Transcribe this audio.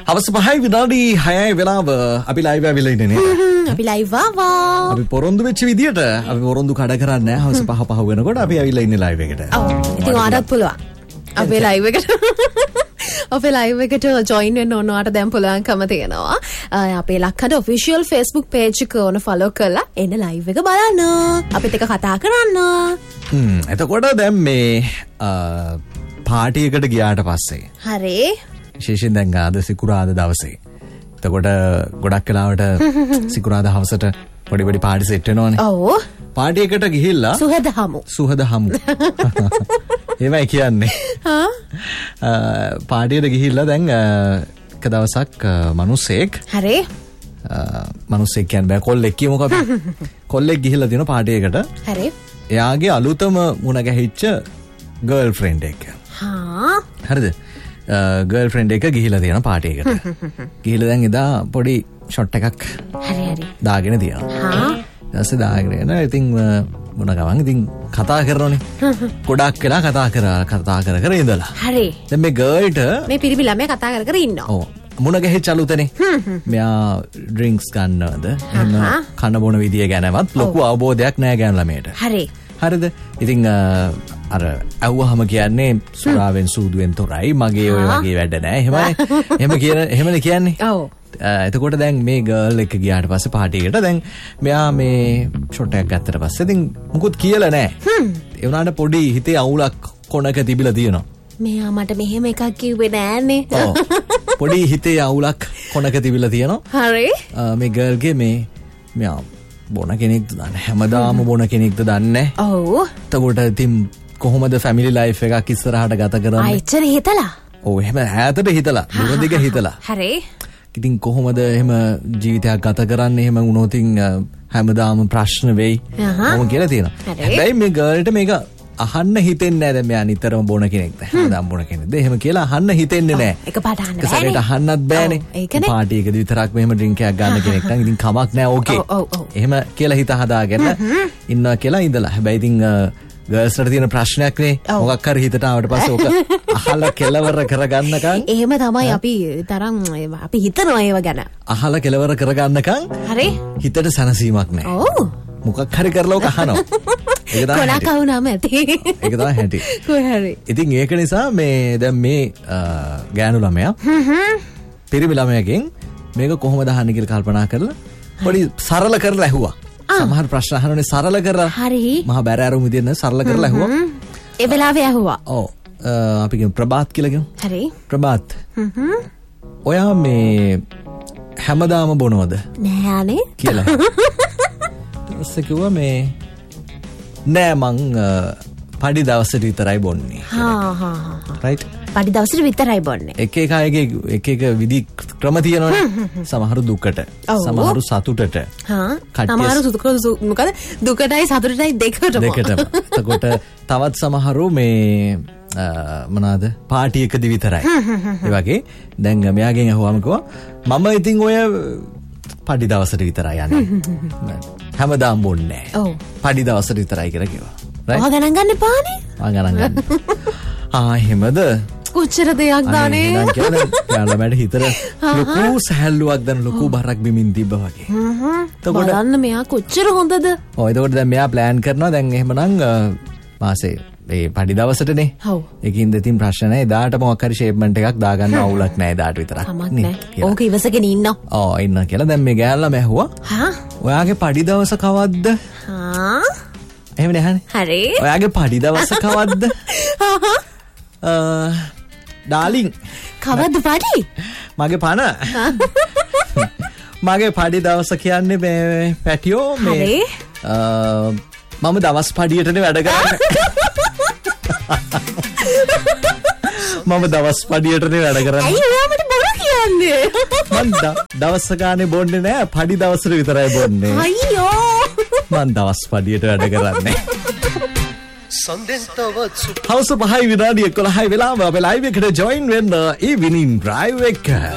හවස 5 විනාඩි 6 වෙලාව අපි ලයිව් ආවිලා ඉන්නේ නේද? අපි ලයිව් ආවා. අපි පොරොන්දු වෙච්ච විදියට අපි පොරොන්දු කඩ කරන්නේ නැහැ. හවස 5 වෙනකොට අපි ආවිලා ඉන්නේ ලයිව් එකට. ඔව්. ඉතින් ඔයාලත් පුළුවන්. අපේ ලයිව් එකට අපේ ලයිව් එකට ජොයින් වෙන්න ඕන ඔයාලට දැන් පුළුවන්කම තියෙනවා. අපේ ලක්කඩ ඔෆිෂියල් Facebook page එක ඕන ෆලෝ කරලා එන්න ලයිව් එක බලන්න. අපිත් එක්ක කතා කරන්න. එතකොට දැන් මේ පාටි එකට ගියාට පස්සේ හරි විශේෂයෙන් දැන් අද සිකුරාදා දවසේ. එතකොට ගොඩක් වෙලාවට සිකුරාදා හවසට පොඩි පාටි සෙට් වෙනවනේ. ඔව්. පාටි එකට ගිහිල්ලා සුහද හමු. ඒවයි කියන්නේ. පාටියට ගිහිල්ලා දැන් එක දවසක් මිනිස්සෙක් හරි මිනිස්සෙක් කියන්නේ බෑ කොල්ලෙක් කියමුකෝ අපි. කොල්ලෙක් ගිහිල්ලා දින පාටියකට. හරි. එයාගේ අලුතම මුණ ගැහිච්ච ගර්ල් ෆ්‍රෙන්ඩ් එක. හරිද? ගර්ල් ෆ්‍රෙන්ඩ් එක ගිහිල්ලා තියෙන පාටියකට. ගිහිල්ලා දැන් එදා පොඩි ෂොට් එකක් හරි දාගෙන තියෙනවා. ඊටසේ දාගෙන එන ඉතින් මොන ගමන් ඉතින් කතා කරනෝනේ. ගොඩක් වෙලා කතා කර ඉඳලා. හරි. දැන් මේ ගර්ල්ට මේ පිරිමි ළමයා කතා කර ඉන්නවා. ඔව්. මුණ ගැහිච්ච අලුතනේ. මෙයා ඩ්‍රින්ක්ස් ගන්නවද? එහෙම කන බොන විදිය ගැනවත් ලොකු අවබෝධයක් නැහැ ගෑනු ළමයට. හරි. හරිද? ඉතින් අර ඇව්වහම කියන්නේ සුරාවෙන් සූදුවෙන් තොරයි මගේ ඔය වගේ වැඩ නැහැ. එහෙමයි. එහෙමනේ කියන්නේ. ඔව්. එතකොට දැන් මේ ගර්ල් එක ගියාට පස්සේ පාටියකට දැන් මෙයා මේ ෂොට් එකක් ගත්තට පස්සේ ඉතින් මුකුත් කියලා නැහැ. ඒ වුණාට පොඩි හිතේ අවුලක් කොනක තිබිලා තියෙනවා. මෙයා මට මෙහෙම එකක් කිව්වේ නෑනේ. ඔව්. පොඩි හිතේ අවුලක් කොනක තිබිලා තියෙනවා. හරි. මේ ගර්ල්ගේ මෙයා බොන කෙනෙක්ද දන්නේ හැමදාම බොන කෙනෙක්ද දන්නේ. ඔව්. එතකොට ඉතින් කොහොමද ෆැමිලි ලයිෆ් එකක් ඉස්සරහට ගත කරන්නේ? ආයෙත් හිතලා. ඔව් එහෙම ඈතට හිතලා, දුරදිග හිතලා. හරි. ඉතින් කොහොමද එහෙම ජීවිතයක් ගත කරන්නේ? එහෙම වුණොත් හැමදාම ප්‍රශ්න වෙයි. මොකම කියලා තියෙනවා. හැබැයි මේ ගර්ල්ට මේක අහන්න හිතෙන්නේ නැහැ. දැන් මෙයා නිතරම බොන කෙනෙක්ද? හැමදාම බොන කෙනෙක්ද? එහෙම කියලා අහන්න හිතෙන්නේ නැහැ. එකපාරට අහන්න බෑනේ. ඒකට අහන්නත් බෑනේ. පාටි එකදී විතරක් මෙහෙම ඩ්‍රින්ක් එකක් ගන්න කෙනෙක් නම් ඉතින් කමක් නැහැ. ඕකේ. එහෙම කියලා හිත හදාගෙන ඉන්නවා කියලා ඉඳලා. හැබැයි ඉතින් ගර්ල්ස්ට තියෙන ප්‍රශ්නයක් නේ. මොකක් හරි හිතට ආවට පස්සේ ඕක අහලා කෙලවර කරගන්නකම් එහෙම තමයි අපි හිතනවා ඒව ගැන. අහලා කෙලවර කරගන්නකම් හරි හිතට සනසීමක් නැහැ. ඔව්. මොකක් හරි කරලා ඕක අහනවා. ඒක තමයි. කොනා කවුනාම ඇති. ඒක තමයි හැටි. කොහරි. ඉතින් ඒක නිසා මේ දැන් මේ ගෑනු ළමයා පිරිමි ළමයාගෙන් මේක කොහොමද අහන්නේ කියලා කල්පනා කරලා පොඩි සරල කරලා ඇහුවා. සමහර ප්‍රශ්න අහනෝනේ සරල කරලා. හරි. මහා බැරෑරුම් විදියට සරල කරලා ඇහුවා. ඒ වෙලාවේ ඇහුවා. ඔව්. අපි කියමු ප්‍රභාත් කියලා කියමු. හරි. ප්‍රභාත්. ඔයා මේ හැමදාම බොනවද? නෑ අනේ. කියලා. ඊටසේ කිව්වා මේ නෑ මං පඩි දවසට විතරයි බොන්නේ. රයිට්. පඩි දවසට විතරයි බොන්නේ. එක අයගේ එක විදි ක්‍රම තියෙනවනේ. සමහරු දුකට, සමහරු සතුටට. සමහරු මොකද දුකටයි සතුටටයි දෙකටම. එතකොට තවත් සමහරු මේ මොනවාද පාටි එකදී විතරයි. ඒ වගේ දැන් මෙයාගෙන් අහුවම කිව්වා මම ඉතින් ඔය පඩි දවසට විතරයි යන්නේ. හැමදාම බොන්නේ නැහැ. ඔව්. පඩි දවසට විතරයි කියලා කිව්වා. ඔයා ගණන් ගන්න එපානේ. ගණන් ගන්න. එහෙමද? කොච්චර දෙයක් දානේ. මම කියන්නේ යාළුවාට හිතට ලොකු සැහැල්ලුවක් දැන් ලොකු බරක් බිමින් තිබ්බා වගේ. බලන්න මෙයා කොච්චර හොඳද? ඔව් එතකොට දැන් මෙයා ප්ලෑන් කරනවා දැන් එහෙමනම් මාසේ ඒ පඩි දවසටනේ. ඔව්. ඒකින්ද ඉතින් ප්‍රශ්න නැහැ. එදාට මොකක් හරි ෂේප්මන්ට් එකක් දාගන්න අවුලක් නැහැ එදාට විතරක්. කමක් නැහැ. ඕක ඉවසගෙන ඉන්නවා. ඔව් ඉන්න කියලා දැන් මේ ගෑල්ලා මැහුවා. ඔයාගේ පඩි දවස කවද්ද? එහෙම නෑනේ. හරි. ඔයාගේ පඩි දවස කවද්ද? ඩාලින්. කවද්ද පඩි? මගේ පණ. මගේ පඩි දවස කියන්නේ මේ පැටියෝ මේ මම දවස් පඩියටනේ වැඩ කරන්නේ. මම දවස් පඩියටනේ වැඩ කරන්නේ. අයියෝ ඔයාමට බොරු කියන්නේ. මං දවස් ගානේ බොන්නේ නෑ පඩි දවසට විතරයි බොන්නේ. අයියෝ. මං දවස් පඩියට වැඩ කරන්නේ. හවස 5 විනාඩි 11 වෙලාව අපේ ලයිව් එකට ජොයින් වෙන්න ඉවිනින් ඩ්‍රයිව් එක.